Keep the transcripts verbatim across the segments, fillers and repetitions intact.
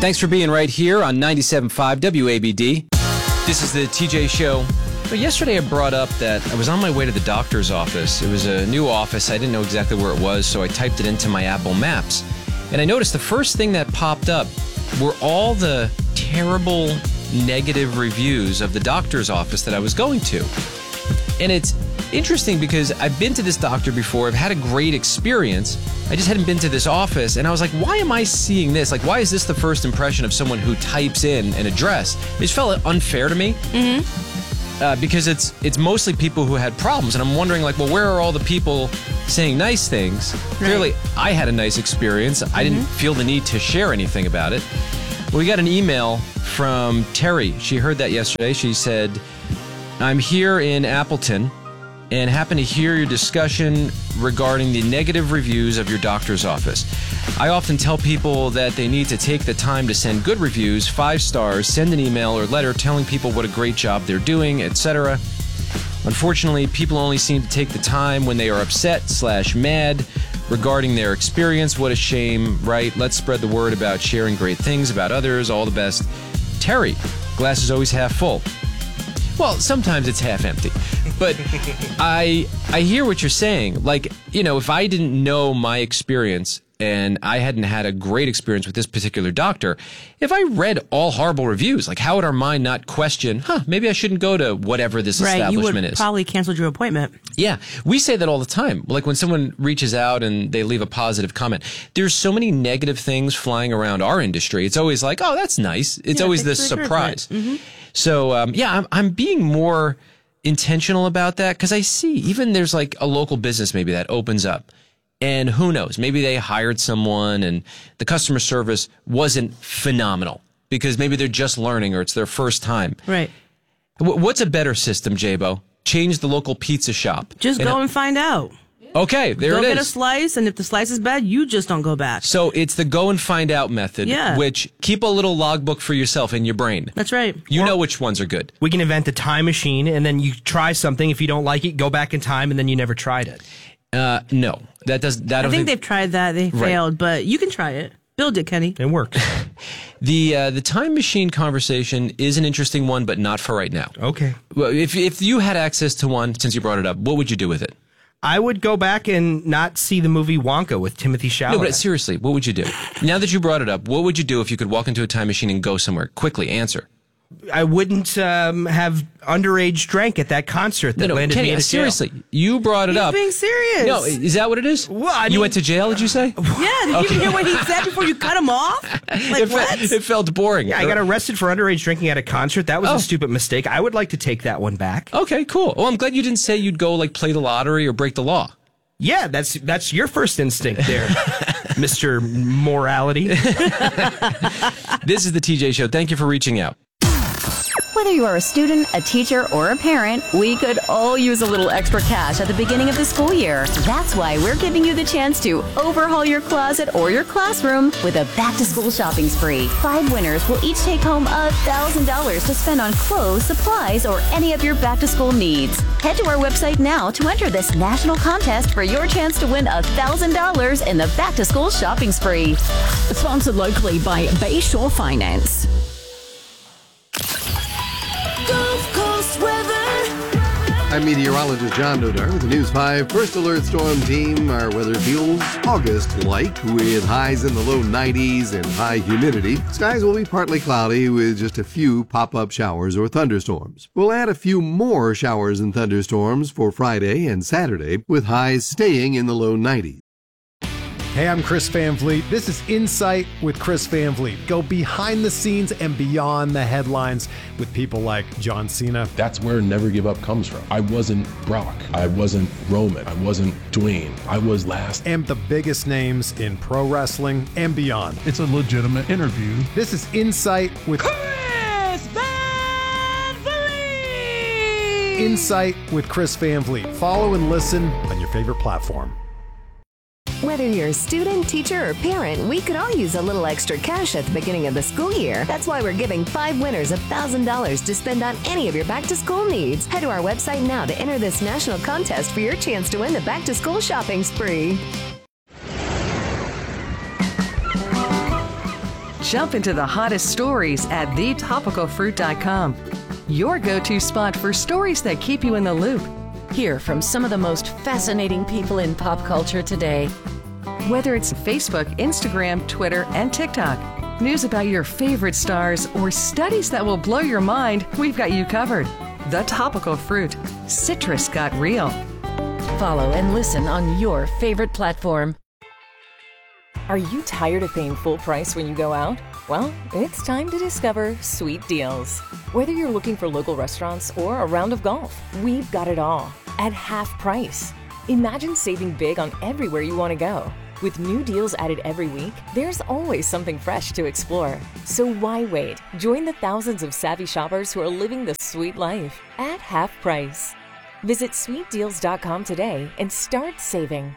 Thanks for being right here on ninety-seven point five W A B D. This is the T J Show. But yesterday I brought up that I was on my way to the doctor's office. It was a new office. I didn't know exactly where it was, so I typed it into my Apple Maps. And I noticed the first thing that popped up were all the terrible negative reviews of the doctor's office that I was going to. And it's interesting because I've been to this doctor before. I've had a great experience. I just hadn't been to this office, and I was like, why am I seeing this? Like, why is this the first impression of someone who types in an address? It just felt unfair to me. Mm-hmm. Uh, because it's it's mostly people who had problems, and I'm wondering, like, well, where are all the people saying nice things? Right. Clearly, I had a nice experience. Mm-hmm. I didn't feel the need to share anything about it. Well, we got an email from Terry. She heard that yesterday. She said, I'm here in Appleton and happen to hear your discussion regarding the negative reviews of your doctor's office. I often tell people that they need to take the time to send good reviews, five stars, send an email or letter telling people what a great job they're doing, et cetera. Unfortunately, people only seem to take the time when they are upset slash mad regarding their experience. What a shame, right? Let's spread the word about sharing great things about others. All the best. Terry, glass is always half full. Well, sometimes it's half empty. But I I hear what you're saying. Like, you know, if I didn't know my experience and I hadn't had a great experience with this particular doctor, if I read all horrible reviews, like how would our mind not question, huh, maybe I shouldn't go to whatever this right, establishment you would is. Probably canceled your appointment. Yeah, we say that all the time. Like when someone reaches out and they leave a positive comment, there's so many negative things flying around our industry. It's always like, oh, that's nice. It's yeah, always this surprise. Mm-hmm. So, um, yeah, I'm, I'm being more intentional about that because I see even there's like a local business maybe that opens up. And who knows, maybe they hired someone and the customer service wasn't phenomenal because maybe they're just learning or it's their first time. Right. What's a better system, J-Bo? Change the local pizza shop. Just and go I- and find out. Okay, there go it is. Go get a slice, and if the slice is bad, you just don't go back. So it's the go and find out method, yeah. which keep a little logbook for yourself in your brain. That's right. You or, know which ones are good. We can invent a time machine, and then you try something. If you don't like it, go back in time, and then you never tried it. Uh, no, that does. That I don't think, think they've tried that. They right. failed, but you can try it. Build it, Kenny. It works. the uh, the time machine conversation is an interesting one, but not for right now. Okay. Well, if if you had access to one, since you brought it up, what would you do with it? I would go back and not see the movie Wonka with Timothy Chalamet. No, but seriously, what would you do? Now that you brought it up, what would you do if you could walk into a time machine and go somewhere? Quickly, answer. I wouldn't um, have underage drank at that concert that no, no, landed Kenny, me in a seriously, jail. you brought it He's up. being serious. No, is that what it is? Well, I you mean- went to jail, did you say? Yeah, did Okay. you even hear what he said before you cut him off? Like, it, what? fe- it felt boring. Yeah, I got arrested for underage drinking at a concert. That was Oh. a stupid mistake. I would like to take that one back. Okay, cool. Well, I'm glad you didn't say you'd go like play the lottery or break the law. Yeah, that's that's your first instinct there, Mister Morality. This is the T J Show. Thank you for reaching out. Whether you are a student, a teacher, or a parent, we could all use a little extra cash at the beginning of the school year. That's why we're giving you the chance to overhaul your closet or your classroom with a back-to-school shopping spree. Five winners will each take home one thousand dollars to spend on clothes, supplies, or any of your back-to-school needs. Head to our website now to enter this national contest for your chance to win one thousand dollars in the back-to-school shopping spree. Sponsored locally by Bayshore Finance. Gulf Coast weather. I'm meteorologist John Dodar with the News five First Alert Storm Team. Our weather feels August-like with highs in the low nineties and high humidity. Skies will be partly cloudy with just a few pop-up showers or thunderstorms. We'll add a few more showers and thunderstorms for Friday and Saturday with highs staying in the low nineties. Hey, I'm Chris Van Vliet. This is Insight with Chris Van Vliet. Go behind the scenes and beyond the headlines with people like John Cena. That's where Never Give Up comes from. I wasn't Brock. I wasn't Roman. I wasn't Dwayne. I was last. And the biggest names in pro wrestling and beyond. It's a legitimate interview. This is Insight with Chris Van Vliet. Insight with Chris Van Vliet. Follow and listen on your favorite platform. Whether you're a student, teacher, or parent, we could all use a little extra cash at the beginning of the school year. That's why we're giving five winners one thousand dollars to spend on any of your back-to-school needs. Head to our website now to enter this national contest for your chance to win the back-to-school shopping spree. Jump into the hottest stories at the topical fruit dot com. Your go-to spot for stories that keep you in the loop. Hear from some of the most fascinating people in pop culture today. Whether it's Facebook, Instagram, Twitter, and TikTok, news about your favorite stars, or studies that will blow your mind, we've got you covered. The Topical Fruit. Citrus got real. Follow and listen on your favorite platform. Are you tired of paying full price when you go out? Well, it's time to discover Sweet Deals. Whether you're looking for local restaurants or a round of golf, we've got it all at half price. Imagine saving big on everywhere you want to go. With new deals added every week, there's always something fresh to explore. So why wait? Join the thousands of savvy shoppers who are living the sweet life at half price. Visit sweet deals dot com today and start saving.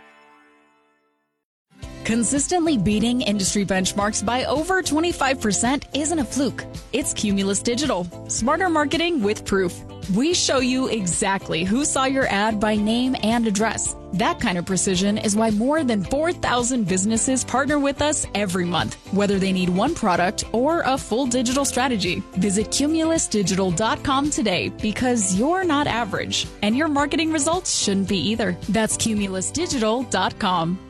Consistently beating industry benchmarks by over twenty-five percent isn't a fluke. It's Cumulus Digital. Smarter marketing with proof. We show you exactly who saw your ad by name and address. That kind of precision is why more than four thousand businesses partner with us every month, whether they need one product or a full digital strategy. Visit cumulus digital dot com today because you're not average, and your marketing results shouldn't be either. That's cumulus digital dot com.